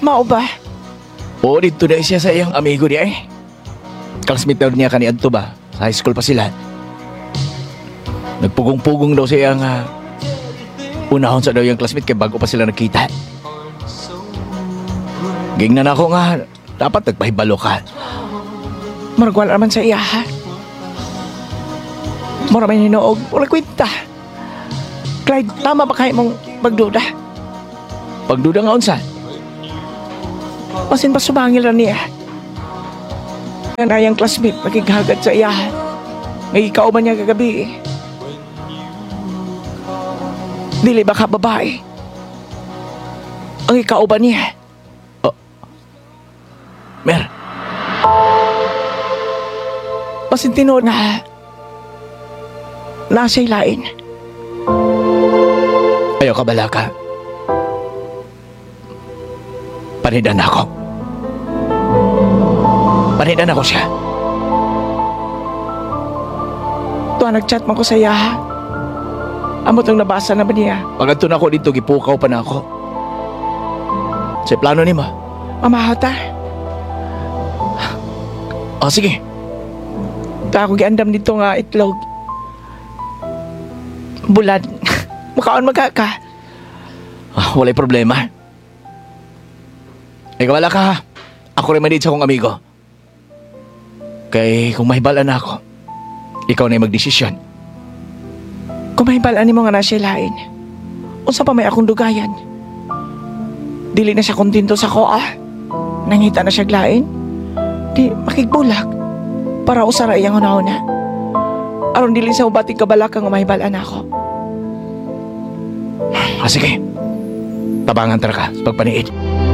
Mao ba? Oo, dito na siya sa iyang amigo niya eh. Classmate daw niya kani adto ba? Sa high school pa sila. Nagpugong-pugong daw sa iyang unahon sa daw yung classmate kay bago pa sila nakita. Gingnan ako nga, dapat nagpahibalo ka. Maragwal naman sa iya, ha? Maraming hinuog, wala kwenta. Clyde, tama ba kayo mong magduda? Pagduda nga unsa? Masin pa sumangil na niya. Nga na yung classmate, magigagad sa iya. May ikaw ba niya kagabi? Dili ba ka babae? Ang ikaw ba niya? Mer, Masin tinod na nasa'y lain. ayaw ka bala ka. Panidan ako. Panidan ako siya. Tuwa nag-chat man ko sa iya, ha? Amo tong nabasa na ba niya? Pag na ako dito, gipukaw pa na ako. Sa plano ni mo. Mamahata. O sige, Ta ako giandam dito nga itlog. Bulad. Makaon magkaka. walay problema. Ikaw wala ka ha. Ako rin manid sa akong amigo. Kay kung mahibalan na ako, ikaw na yung magdesisyon. Kung mahibalaan mo nga na siya lain, unsa pa may akong dugayan? Dili na siya kontento sa koa. Nangita na siya lain. Di makigbulak. Para usara iyang una-una. Aron dili sa ubating kabalak nga mahibalaan ako. Sige, tabangan tara ka sa pagpaniid.